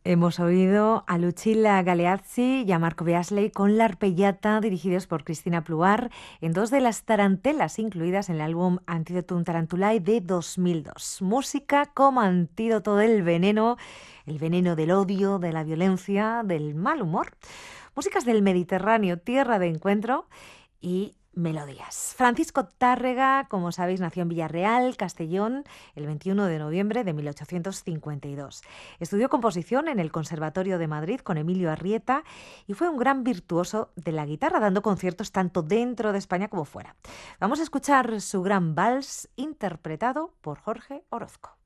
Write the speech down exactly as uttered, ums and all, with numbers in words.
Hemos oído a Lucilla Galeazzi y a Marco Beasley con La Arpellata, dirigidos por Cristina Pluar, en dos de las tarantelas incluidas en el álbum Antidotum Tarantulae de dos mil dos. Música como antídoto del veneno, el veneno del odio, de la violencia, del mal humor. Músicas del Mediterráneo, tierra de encuentro y melodías. Francisco Tárrega, como sabéis, nació en Villarreal, Castellón, el veintiuno de noviembre de mil ochocientos cincuenta y dos. Estudió composición en el Conservatorio de Madrid con Emilio Arrieta y fue un gran virtuoso de la guitarra, dando conciertos tanto dentro de España como fuera. Vamos a escuchar su gran vals interpretado por Jorge Orozco.